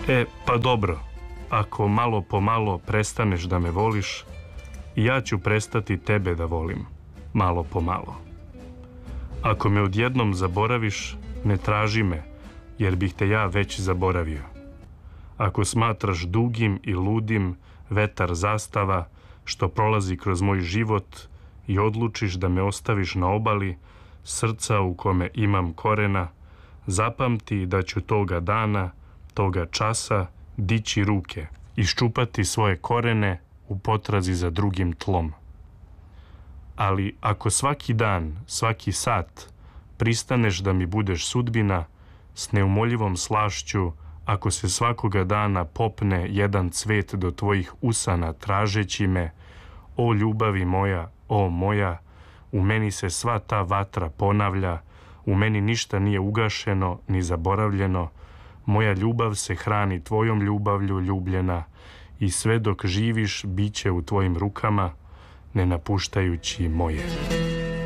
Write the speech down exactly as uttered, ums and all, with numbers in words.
E, pa dobro, ako malo po malo prestaneš da me voliš, ja ću prestati tebe da volim, malo po malo. Ako me odjednom zaboraviš, ne traži me, jer bih te ja već zaboravio. Ako smatraš dugim i ludim vetar zastava što prolazi kroz moj život i odlučiš da me ostaviš na obali srca u kome imam korena, zapamti da ću toga dana, toga časa dići ruke, iščupati svoje korene u potrazi za drugim tlom. Ali ako svaki dan, svaki sat pristaneš da mi budeš sudbina, s neumoljivom slašću, ako se svakoga dana popne jedan cvet do tvojih usana tražeći me, o ljubavi moja, o moja, u meni se sva ta vatra ponavlja, u meni ništa nije ugašeno ni zaboravljeno, moja ljubav se hrani tvojom ljubavlju ljubljena i sve dok živiš bit će u tvojim rukama, ne napuštajući moje.